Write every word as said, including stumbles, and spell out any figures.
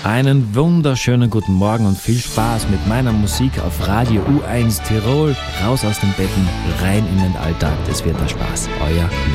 Einen wunderschönen guten Morgen und viel Spaß mit meiner Musik auf Radio U eins Tirol. Raus aus den Betten, rein in den Alltag. Das wird der Spaß. Euer